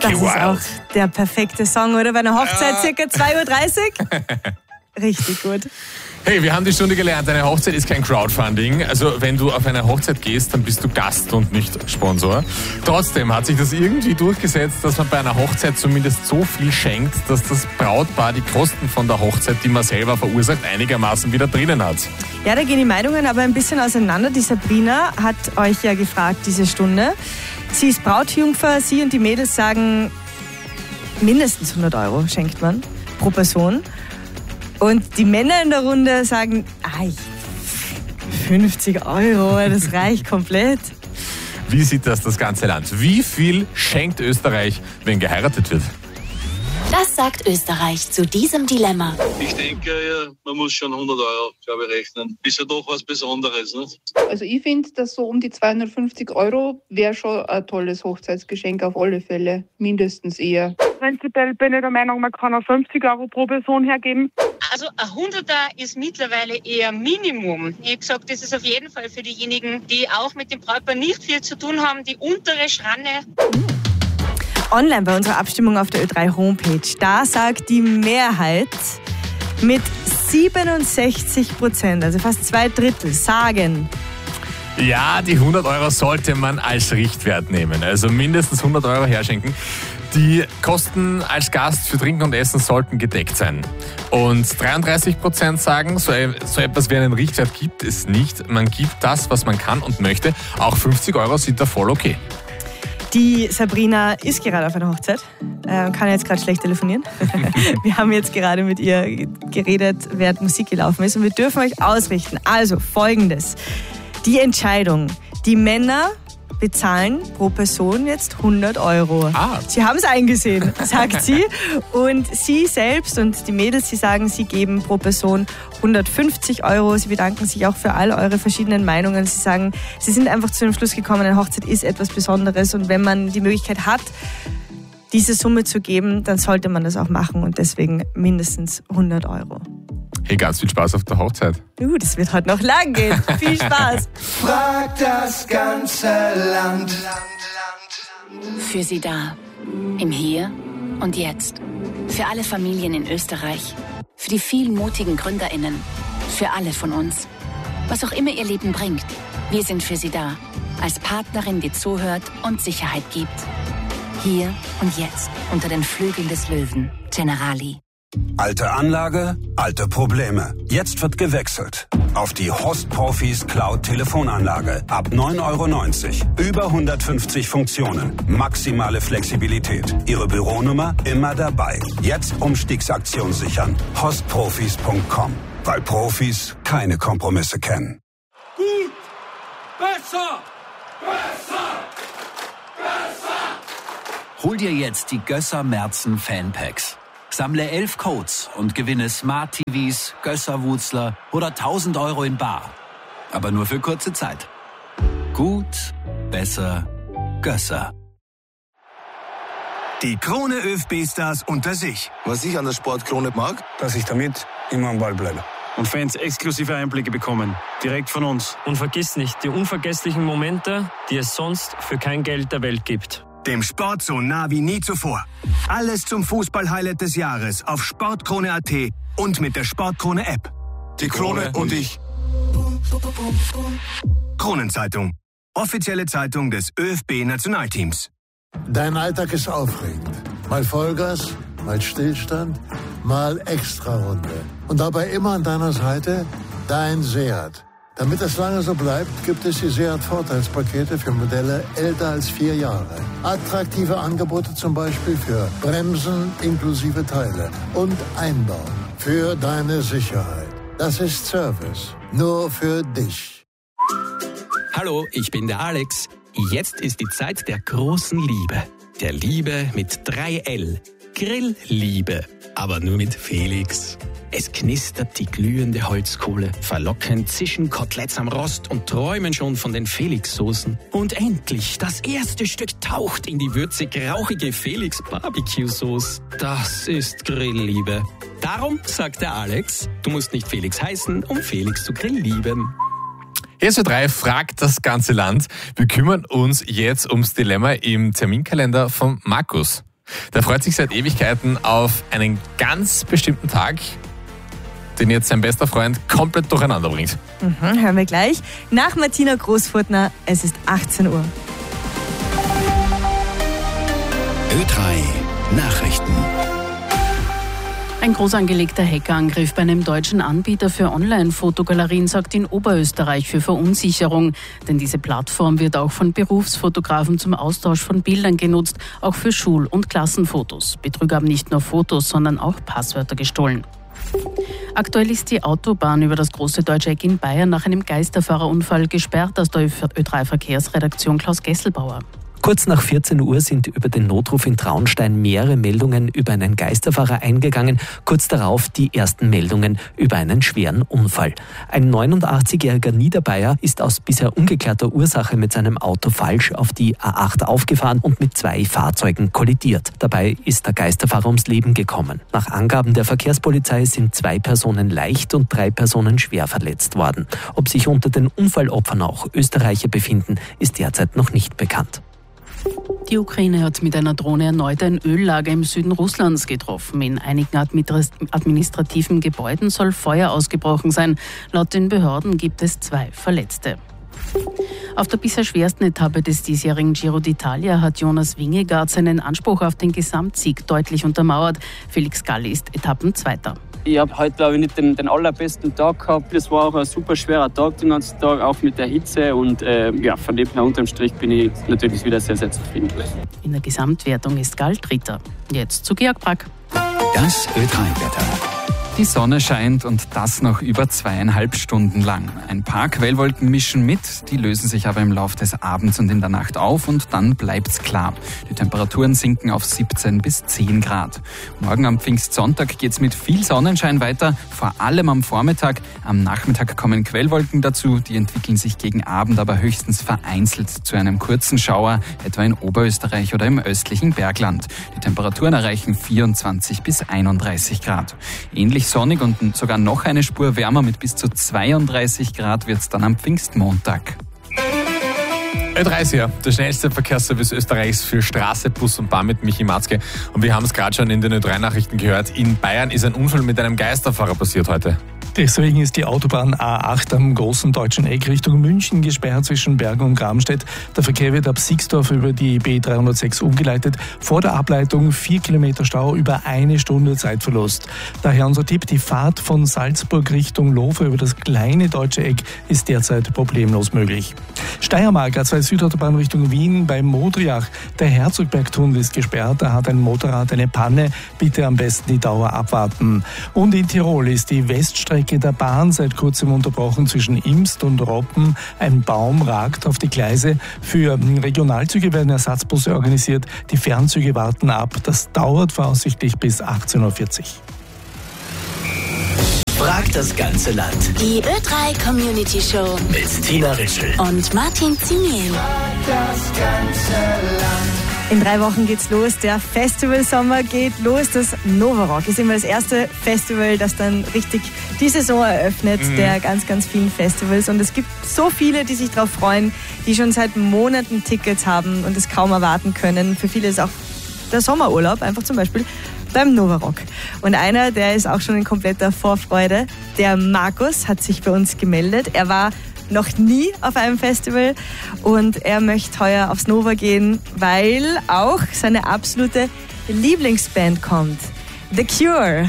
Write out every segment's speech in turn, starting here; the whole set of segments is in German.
Das ist auch der perfekte Song, oder? Bei einer Hochzeit circa 2:30 Uhr. Richtig gut. Hey, wir haben die Stunde gelernt, eine Hochzeit ist kein Crowdfunding. Also wenn du auf eine Hochzeit gehst, dann bist du Gast und nicht Sponsor. Trotzdem hat sich das irgendwie durchgesetzt, dass man bei einer Hochzeit zumindest so viel schenkt, dass das Brautpaar die Kosten von der Hochzeit, die man selber verursacht, einigermaßen wieder drinnen hat. Ja, da gehen die Meinungen aber ein bisschen auseinander. Die Sabrina hat euch ja gefragt diese Stunde. Sie ist Brautjungfer, sie und die Mädels sagen, mindestens 100 Euro schenkt man pro Person. Und die Männer in der Runde sagen, 50 Euro, das reicht komplett. Wie sieht das ganze Land? Wie viel schenkt Österreich, wenn geheiratet wird? Das sagt Österreich zu diesem Dilemma. Ich denke, man muss schon 100 Euro, glaube ich, rechnen. Ist ja doch was Besonderes, nicht? Also ich finde, dass so um die 250 Euro wäre schon ein tolles Hochzeitsgeschenk auf alle Fälle. Mindestens eher. Prinzipiell bin ich der Meinung, man kann auch 50 Euro pro Person hergeben. Also ein 100er ist mittlerweile eher Minimum. Ich habe gesagt, das ist auf jeden Fall für diejenigen, die auch mit dem Brautpaar nicht viel zu tun haben, die untere Schranne. Online bei unserer Abstimmung auf der Ö3-Homepage, da sagt die Mehrheit mit 67%, also fast 2/3, sagen: Ja, die 100 Euro sollte man als Richtwert nehmen. Also mindestens 100 Euro herschenken. Die Kosten als Gast für Trinken und Essen sollten gedeckt sein. Und 33% sagen, so etwas wie einen Richtwert gibt es nicht. Man gibt das, was man kann und möchte. Auch 50 Euro sind da voll okay. Die Sabrina ist gerade auf einer Hochzeit, kann jetzt gerade schlecht telefonieren. Wir haben jetzt gerade mit ihr geredet, während Musik gelaufen ist, und wir dürfen euch ausrichten. Also Folgendes: Die Entscheidung, die Männer bezahlen pro Person jetzt 100 Euro. Sie haben es eingesehen, sagt sie. Und sie selbst und die Mädels, sie sagen, sie geben pro Person 150 Euro. Sie bedanken sich auch für all eure verschiedenen Meinungen. Sie sagen, sie sind einfach zu dem Schluss gekommen, eine Hochzeit ist etwas Besonderes. Und wenn man die Möglichkeit hat, diese Summe zu geben, dann sollte man das auch machen. Und deswegen mindestens 100 Euro. Hey, ganz viel Spaß auf der Hochzeit. Das wird heute noch lang gehen. Viel Spaß. Frag das ganze Land. Für Sie da. Im Hier und Jetzt. Für alle Familien in Österreich. Für die vielen mutigen GründerInnen. Für alle von uns. Was auch immer ihr Leben bringt. Wir sind für Sie da. Als Partnerin, die zuhört und Sicherheit gibt. Hier und jetzt. Unter den Flügeln des Löwen. Generali. Alte Anlage, alte Probleme. Jetzt wird gewechselt. Auf die Host Profis Cloud Telefonanlage. Ab 9,90 €. Über 150 Funktionen. Maximale Flexibilität. Ihre Büronummer immer dabei. Jetzt Umstiegsaktion sichern. Hostprofis.com. Weil Profis keine Kompromisse kennen. Gut! Besser! Besser! Besser! Hol dir jetzt die Gösser Merzen Fanpacks. Sammle 11 Codes und gewinne Smart TVs, Gösser-Wutzler oder 1.000 Euro in bar. Aber nur für kurze Zeit. Gut, besser, Gösser. Die Krone ÖFB-Stars unter sich. Was ich an der Sportkrone mag, dass ich damit immer am Ball bleibe. Und Fans exklusive Einblicke bekommen, direkt von uns. Und vergiss nicht die unvergesslichen Momente, die es sonst für kein Geld der Welt gibt. Dem Sport so nah wie nie zuvor. Alles zum Fußball-Highlight des Jahres auf Sportkrone.at und mit der Sportkrone-App. Die Krone und ich. Kronenzeitung. Offizielle Zeitung des ÖFB-Nationalteams. Dein Alltag ist aufregend. Mal Vollgas, mal Stillstand, mal Extrarunde. Und dabei immer an deiner Seite dein Seat. Damit es lange so bleibt, gibt es die Seat-Vorteilspakete für Modelle älter als 4 Jahre. Attraktive Angebote zum Beispiel für Bremsen inklusive Teile und Einbau. Für deine Sicherheit. Das ist Service. Nur für dich. Hallo, ich bin der Alex. Jetzt ist die Zeit der großen Liebe. Der Liebe mit 3L. Grillliebe. Aber nur mit Felix. Es knistert die glühende Holzkohle, verlockend zischen Koteletts am Rost und träumen schon von den Felix-Soßen. Und endlich, das erste Stück taucht in die würzig-rauchige Felix-Barbecue-Sauce. Das ist Grillliebe. Darum sagt der Alex, du musst nicht Felix heißen, um Felix zu grilllieben. SO3 fragt das ganze Land. Wir kümmern uns jetzt ums Dilemma im Terminkalender von Markus. Der freut sich seit Ewigkeiten auf einen ganz bestimmten Tag, den jetzt sein bester Freund komplett durcheinander bringt. Hören wir gleich. Nach Martina Großfurtner, es ist 18 Uhr. Ö3 Nachrichten. Ein groß angelegter Hackerangriff bei einem deutschen Anbieter für Online-Fotogalerien sorgt in Oberösterreich für Verunsicherung. Denn diese Plattform wird auch von Berufsfotografen zum Austausch von Bildern genutzt, auch für Schul- und Klassenfotos. Betrüger haben nicht nur Fotos, sondern auch Passwörter gestohlen. Aktuell ist die Autobahn über das große Deutscheck in Bayern nach einem Geisterfahrerunfall gesperrt, aus der Ö3-Verkehrsredaktion Klaus Gesselbauer. Kurz nach 14 Uhr sind über den Notruf in Traunstein mehrere Meldungen über einen Geisterfahrer eingegangen. Kurz darauf die ersten Meldungen über einen schweren Unfall. Ein 89-jähriger Niederbayer ist aus bisher ungeklärter Ursache mit seinem Auto falsch auf die A8 aufgefahren und mit 2 Fahrzeugen kollidiert. Dabei ist der Geisterfahrer ums Leben gekommen. Nach Angaben der Verkehrspolizei sind 2 Personen leicht und 3 Personen schwer verletzt worden. Ob sich unter den Unfallopfern auch Österreicher befinden, ist derzeit noch nicht bekannt. Die Ukraine hat mit einer Drohne erneut ein Öllager im Süden Russlands getroffen. In einigen administrativen Gebäuden soll Feuer ausgebrochen sein. Laut den Behörden gibt es 2 Verletzte. Auf der bisher schwersten Etappe des diesjährigen Giro d'Italia hat Jonas Vingegaard seinen Anspruch auf den Gesamtsieg deutlich untermauert. Felix Galli ist Etappenzweiter. Ich habe heute, glaube ich, nicht den allerbesten Tag gehabt. Es war auch ein super schwerer Tag den ganzen Tag, auch mit der Hitze. Und von dem her unterm Strich bin ich natürlich wieder sehr, sehr zufrieden. In der Gesamtwertung ist Gall Dritter. Jetzt zu Georg Brack. Das Ö3-Wetter. Die Sonne scheint und das noch über 2,5 Stunden lang. Ein paar Quellwolken mischen mit, die lösen sich aber im Laufe des Abends und in der Nacht auf und dann bleibt's klar. Die Temperaturen sinken auf 17 bis 10 Grad. Morgen am Pfingstsonntag geht's mit viel Sonnenschein weiter, vor allem am Vormittag. Am Nachmittag kommen Quellwolken dazu, die entwickeln sich gegen Abend aber höchstens vereinzelt zu einem kurzen Schauer, etwa in Oberösterreich oder im östlichen Bergland. Die Temperaturen erreichen 24 bis 31 Grad. Ähnlich sonnig und sogar noch eine Spur wärmer mit bis zu 32 Grad wird es dann am Pfingstmontag. Ö3 ist ja der schnellste Verkehrsservice Österreichs für Straße, Bus und Bahn mit Michi Matzke. Und wir haben es gerade schon in den Ö3-Nachrichten gehört. In Bayern ist ein Unfall mit einem Geisterfahrer passiert heute. Deswegen ist die Autobahn A8 am großen deutschen Eck Richtung München gesperrt zwischen Bergen und Gramstedt. Der Verkehr wird ab Sixdorf über die B306 umgeleitet. Vor der Ableitung 4 Kilometer Stau, über 1 Stunde Zeitverlust. Daher unser Tipp, die Fahrt von Salzburg Richtung Lofe über das kleine deutsche Eck ist derzeit problemlos möglich. Steiermark, A2 Südautobahn Richtung Wien bei Modriach. Der Herzogbergtunnel ist gesperrt, da hat ein Motorrad eine Panne. Bitte am besten die Dauer abwarten. Und in Tirol ist die Weststrecke der Bahn seit kurzem unterbrochen zwischen Imst und Roppen. Ein Baum ragt auf die Gleise. Für Regionalzüge werden Ersatzbusse organisiert. Die Fernzüge warten ab. Das dauert voraussichtlich bis 18.40 Uhr. Fragt das ganze Land. Die Ö3 Community Show Mit Tina Ritschl und Martin Ziniel. Das ganze Land. In 3 Wochen geht's los. Der Festivalsommer geht los. Das Novarock ist immer das erste Festival, das dann richtig die Saison eröffnet, der ganz, ganz vielen Festivals. Und es gibt so viele, die sich darauf freuen, die schon seit Monaten Tickets haben und es kaum erwarten können. Für viele ist auch der Sommerurlaub, einfach zum Beispiel beim Novarock. Und einer, der ist auch schon in kompletter Vorfreude, der Markus, hat sich bei uns gemeldet. Er war noch nie auf einem Festival und er möchte heuer aufs Nova gehen, weil auch seine absolute Lieblingsband kommt. The Cure.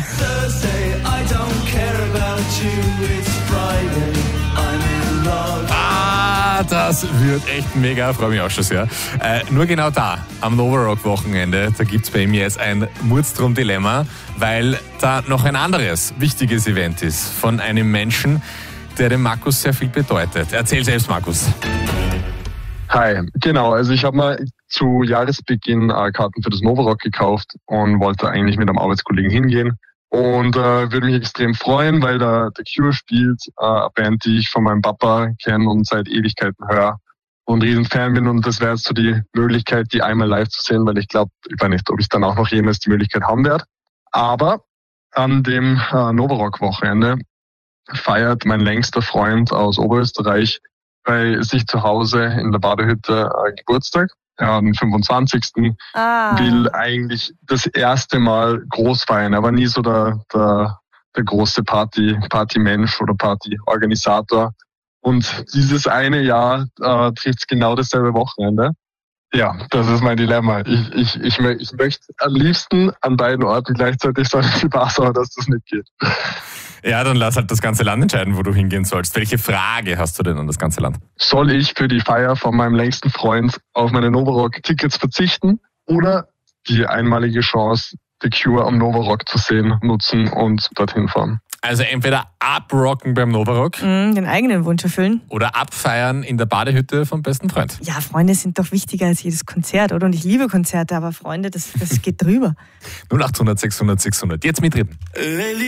Das wird echt mega, freue mich auch schon sehr. Nur genau da, am Novarock-Wochenende, da gibt es bei ihm jetzt ein Murdstrom-Dilemma, weil da noch ein anderes wichtiges Event ist von einem Menschen, der dem Markus sehr viel bedeutet. Erzähl selbst, Markus. Hi, genau, also ich habe mal zu Jahresbeginn Karten für das Novarock gekauft und wollte eigentlich mit einem Arbeitskollegen hingehen. Und würde mich extrem freuen, weil da The Cure spielt, eine Band, die ich von meinem Papa kenne und seit Ewigkeiten höre und riesen Fan bin. Und das wäre jetzt so die Möglichkeit, die einmal live zu sehen, weil ich weiß nicht, ob ich dann auch noch jemals die Möglichkeit haben werde. Aber an dem Novarock-Wochenende feiert mein längster Freund aus Oberösterreich bei sich zu Hause in der Badehütte Geburtstag. den 25. Will eigentlich das erste Mal groß feiern. Er war nie so der große Partymensch oder Partyorganisator. Und dieses eine Jahr trifft es genau dasselbe Wochenende. Ja, das ist mein Dilemma. Ich möchte am liebsten an beiden Orten gleichzeitig sein, die Passau, dass das nicht geht. Ja, dann lass halt das ganze Land entscheiden, wo du hingehen sollst. Welche Frage hast du denn an das ganze Land? Soll ich für die Feier von meinem längsten Freund auf meine Novarock-Tickets verzichten oder die einmalige Chance, The Cure am Novarock zu sehen, nutzen und dorthin fahren? Also entweder abrocken beim Novarock. Den eigenen Wunsch erfüllen. Oder abfeiern in der Badehütte vom besten Freund. Ja, Freunde sind doch wichtiger als jedes Konzert, oder? Und ich liebe Konzerte, aber Freunde, das geht drüber. 0800 600 600. Jetzt mitreden.